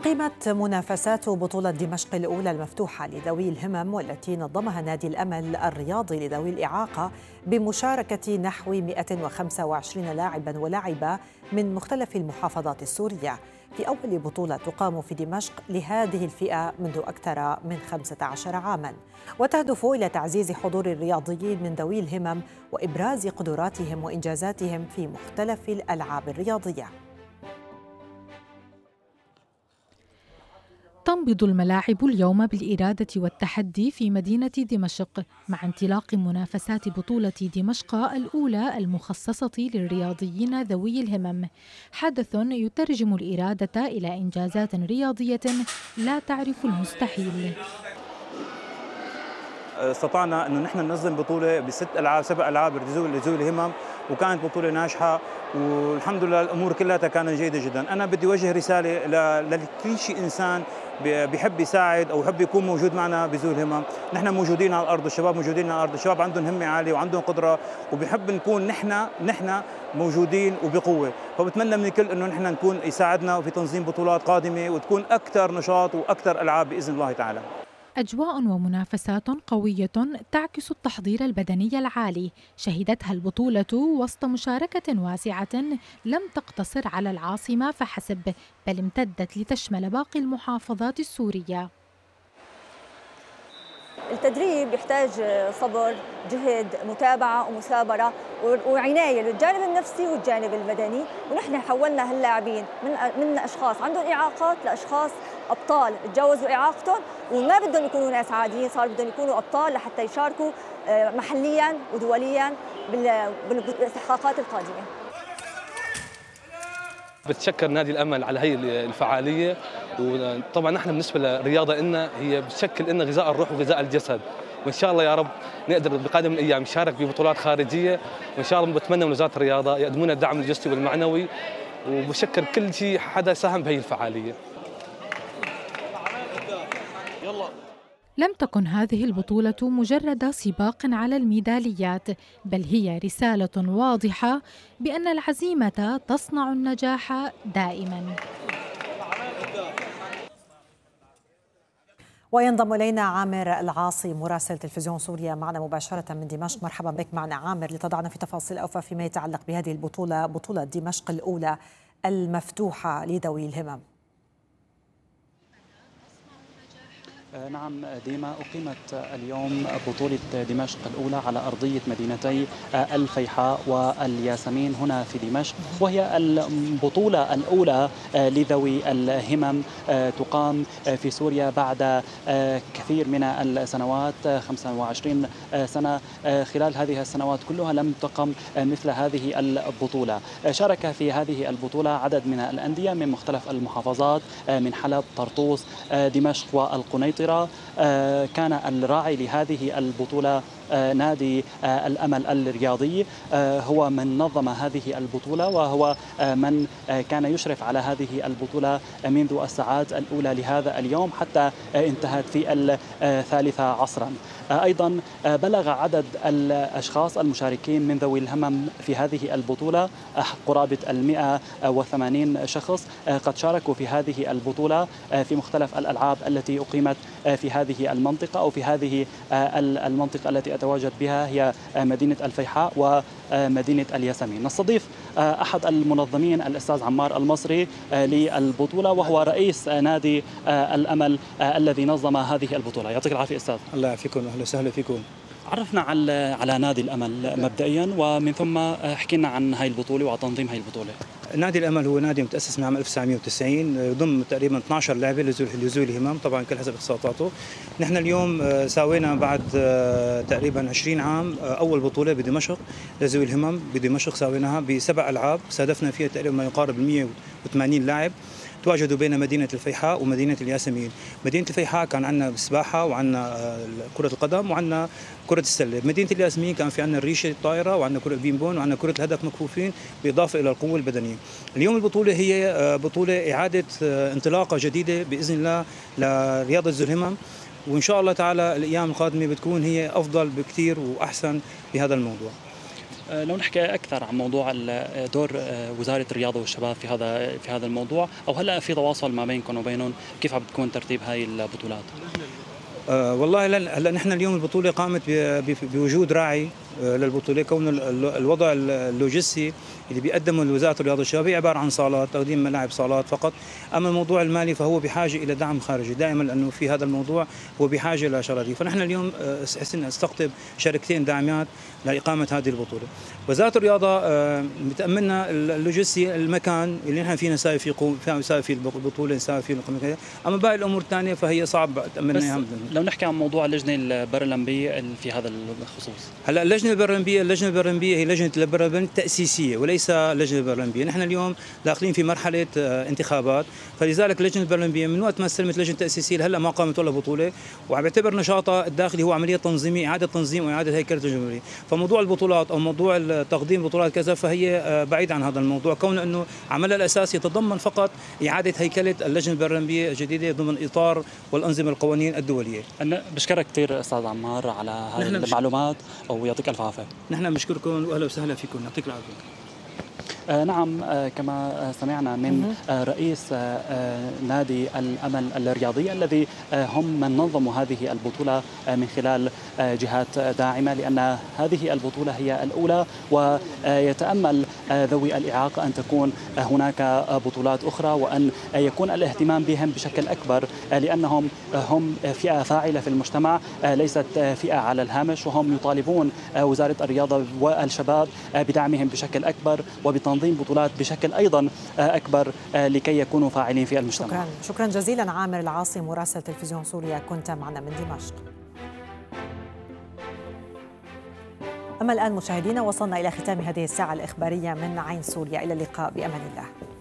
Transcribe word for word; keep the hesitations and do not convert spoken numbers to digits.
أقيمت منافسات بطولة دمشق الأولى المفتوحة لذوي الهمم، والتي نظمها نادي الأمل الرياضي لذوي الإعاقة بمشاركة نحو مئة وخمسة وعشرين لاعباً ولاعبة من مختلف المحافظات السورية، في أول بطولة تقام في دمشق لهذه الفئة منذ أكثر من خمسة عشر عاماً، وتهدف إلى تعزيز حضور الرياضيين من ذوي الهمم وإبراز قدراتهم وإنجازاتهم في مختلف الألعاب الرياضية. تنبض الملاعب اليوم بالإرادة والتحدي في مدينة دمشق مع انطلاق منافسات بطولة دمشق الأولى المخصصة للرياضيين ذوي الهمم، حدث يترجم الإرادة إلى إنجازات رياضية لا تعرف المستحيل. استطعنا أنه نحن ننظم بطولة بست ألعاب سبع ألعاب لذوي الهمم، وكانت بطولة ناجحة والحمد لله الأمور كلها كانت جيدة جدا. أنا بدي وجه رسالة لكل شيء إنسان بيحب يساعد أو يحب يكون موجود معنا بذوي الهمم. نحن موجودين على الأرض، الشباب موجودين على الأرض، الشباب عندهم همة عالية وعندهم قدرة وبيحب نكون نحن نحن موجودين وبقوة، فبتمنى من الكل أنه نحن نكون يساعدنا في تنظيم بطولات قادمة وتكون أكثر نشاط وأكثر ألعاب بإذن الله تعالى. أجواء ومنافسات قوية تعكس التحضير البدني العالي، شهدتها البطولة وسط مشاركة واسعة لم تقتصر على العاصمة فحسب، بل امتدت لتشمل باقي المحافظات السورية. التدريب يحتاج صبر، جهد، متابعة ومثابرة وعناية للجانب النفسي والجانب البدني، ونحن حولنا هاللاعبين من من أشخاص عندهم إعاقات لأشخاص أبطال تجاوزوا إعاقتهم وما بدهم يكونوا ناس عاديين، صار بدهم يكونوا أبطال لحتى يشاركوا محلياً ودولياً بالاستحقاقات القادمة. بتشكر نادي الأمل على هي الفعالية، وطبعا نحن بالنسبة للرياضة إن هي بتشكل إن غذاء الروح وغذاء الجسد، وإن شاء الله يا رب نقدر بقادم الأيام نشارك ببطولات خارجية، وإن شاء الله بتمنى من وزارة الرياضة يقدمون الدعم الجسدي والمعنوي، وبشكر كل شيء حدا ساهم بهي الفعالية. لم تكن هذه البطولة مجرد سباق على الميداليات، بل هي رسالة واضحة بأن العزيمة تصنع النجاح دائما. وينضم إلينا عامر العاصي مراسل تلفزيون سوريا معنا مباشرة من دمشق. مرحبا بك معنا عامر لتضعنا في تفاصيل أوفى فيما يتعلق بهذه البطولة، بطولة دمشق الأولى المفتوحة لذوي الهمم. نعم ديما، أقيمت اليوم بطولة دمشق الأولى على أرضية مدينتي الفيحاء والياسمين هنا في دمشق، وهي البطولة الأولى لذوي الهمم تقام في سوريا بعد كثير من السنوات، خمسة وعشرين سنة. خلال هذه السنوات كلها لم تقم مثل هذه البطولة. شارك في هذه البطولة عدد من الأندية من مختلف المحافظات، من حلب، طرطوس، دمشق والقنيطرة. كان الراعي لهذه البطولة نادي الأمل الرياضي، هو من نظم هذه البطولة، وهو من كان يشرف على هذه البطولة منذ الساعات الأولى لهذا اليوم حتى انتهت في الثالثة عصرا. أيضا بلغ عدد الأشخاص المشاركين من ذوي الهمم في هذه البطولة قرابة المئة وثمانين شخص قد شاركوا في هذه البطولة في مختلف الألعاب التي أقيمت في هذه المنطقة أو في هذه المنطقة التي أتواجد بها هي مدينة الفيحاء ومدينة الياسمين. نستضيف أحد المنظمين الأستاذ عمار المصري للبطولة، وهو رئيس نادي الأمل الذي نظم هذه البطولة. يعطيك العافية أستاذ. الله يعافيكم، أهلا وسهلا فيكم. عرفنا على على نادي الأمل مبدئيا، ومن ثم احكي لنا عن هاي البطولة وتنظيم هاي البطولة. نادي الأمل هو نادي متأسس من عام ألف وتسعمئة وتسعين، يضم تقريبا اثني عشر لاعب لذوي الهمم، طبعا كل حسب اختصاصاته. نحن اليوم ساوينا بعد تقريبا عشرين عام أول بطولة بدمشق لذوي الهمم بدمشق، ساويناها بسبع ألعاب، استهدفنا فيها تقريبا ما يقارب مئة وثمانين لاعب تواجدوا بين مدينة الفيحاء ومدينة الياسمين. مدينة الفيحاء كان عندنا السباحة وعندنا كرة القدم وعندنا كرة السلة. مدينة الياسمين كان في عندنا الريشة الطائرة وعندنا كرة البين بون وعندنا كرة الهدف مكفوفين، بالإضافة إلى القوة البدنية. اليوم البطولة هي بطولة إعادة انطلاقة جديدة بإذن الله لرياضة ذوي الهمم، وإن شاء الله تعالى الأيام القادمة بتكون هي أفضل بكثير وأحسن بهذا الموضوع. لو نحكي اكثر عن موضوع دور وزاره الرياضه والشباب في هذا في هذا الموضوع، او هلا في تواصل ما بينكم وبينهم، كيف عم بتكون ترتيب هاي البطولات؟ أه والله هلا نحن اليوم البطوله قامت بوجود راعي للبطوله، كون الوضع اللوجستي اللي بيقدمه وزاره الرياضه والشباب هي عباره عن صالات، تقديم ملاعب صالات فقط. اما الموضوع المالي فهو بحاجه الى دعم خارجي دائما، لانه في هذا الموضوع هو بحاجه لشراكه. فنحن اليوم حسنا نستقطب شركتين داعمات لاقامه هذه البطوله. وزاره الرياضه بتاملنا اللوجستي، المكان اللي نحن فينا نساوي فيه فينا نساوي فيه البطوله، نساوي فيه. اما باقي الامور الثانيه فهي صعب تاملنا. لو نحكي عن موضوع اللجنه البارالمبيه في هذا الخصوص، هلا اللجنه البارالمبيه اللجنه البارالمبيه هي لجنه البارالمبيه التاسيسيه وليس لجنه البارالمبيه. نحن اليوم داخلين في مرحله انتخابات، فلذلك اللجنه البارالمبيه من وقت ما استلمت اللجنه التاسيسيه هلا ما قامت ولا بطوله، وعم بيعتبر نشاطها الداخلي هو عمليه تنظيميه، اعاده تنظيم واعاده هيكله الجمهوريه. فموضوع البطولات او موضوع تقديم بطولات كذا فهي بعيد عن هذا الموضوع، كون انه عملها الاساسي يتضمن فقط اعاده هيكله اللجنه البارالمبيه الجديده ضمن اطار والانظمه القوانين الدوليه. انا بشكرك كثير استاذ عمار على هذه المعلومات، ويعطيك الف عافيه. نحن بنشكركم واهلا وسهلا فيكم، يعطيك العافيه. آه نعم، آه كما سمعنا من آه رئيس آه نادي الأمل الرياضي الذي آه هم من نظموا هذه البطولة آه من خلال آه جهات داعمة، لأن هذه البطولة هي الأولى، ويتأمل آه ذوي الإعاقة أن تكون آه هناك آه بطولات أخرى، وأن آه يكون الاهتمام بهم بشكل أكبر، آه لأنهم آه هم فئة فاعلة في المجتمع، آه ليست آه فئة على الهامش، وهم يطالبون آه وزارة الرياضة والشباب آه بدعمهم بشكل أكبر وبتنظيم تنظيم بطولات بشكل أيضا أكبر لكي يكونوا فاعلين في المجتمع. شكرا شكرا جزيلا عامر العاصي مراسل تلفزيون سوريا، كنت معنا من دمشق. أما الآن مشاهدينا، وصلنا إلى ختام هذه الساعة الإخبارية من عين سوريا، إلى اللقاء بأمان الله.